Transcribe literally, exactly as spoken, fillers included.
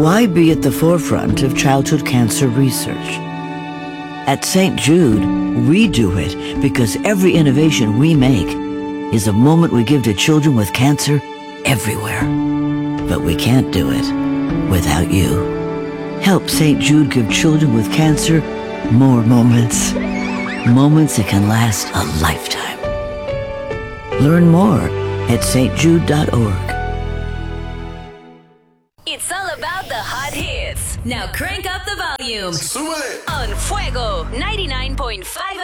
Why be at the forefront of childhood cancer research? At Saint Jude, we do it because every innovation we make is a moment we give to children with cancer everywhere. But we can't do it without you. Help Saint Jude give children with cancer more moments. Moments that can last a lifetime. Learn more at s t jude dot org. It's all about the hot hits. Now crank up the volume Súbele. on Fuego ninety-nine point five